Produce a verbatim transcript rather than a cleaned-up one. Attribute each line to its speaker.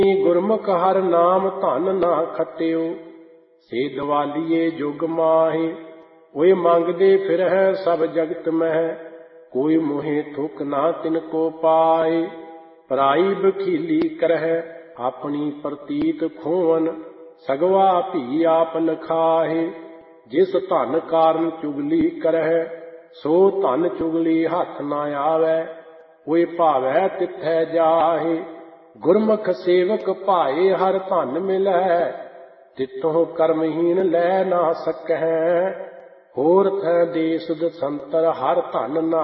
Speaker 1: ਗੁਰਮੁਖ ਹਰਿ ਨਾਮ ਧਨ ਨਾ ਖਟਿਓ, ਸੇ ਦਿਵਾਲੀਏ ਜੁਗ ਮਾਹੇ। ਓਏ ਮੰਗਦੇ ਫਿਰਹਿ ਸਭ ਜਗਤ ਮਹਿ, ਕੋਈ ਮੋਹਿ ਥੁਕ ਨਾ ਤਿਨ ਕੋ ਪਾਏ। ਪਰਾਈ ਬਖੀਲੀ ਕਰਹਿ ਆਪਣੀ ਪ੍ਰਤੀਤ ਖੋਵਨ, ਸਗਵਾ ਭੀ ਆਪ ਲਖਾਹੇ। ਜਿਸ ਧਨ ਕਾਰਨ ਚੁਗਲੀ ਕਰਹਿ, ਸੋ ਧਨ ਚੁਗਲੀ ਹੱਥ ਨਾ ਆਵੈ। ਓਏ ਭਾਵੈ ਤਿਥੈ ਜਾਹੇ। ਗੁਰਮੁਖ ਸੇਵਕ ਭਾਏ ਹਰ ਧਨ ਮਿਲੈ, ਤਿਥੋਂ ਕਰਮਹੀਨ ਲੈ ਨਾ ਸਕਹਿ। ਹੋਰ ਥੈ ਦੇਸ ਦਸੰਤਰ ਹਰ ਧਨ ਨਾ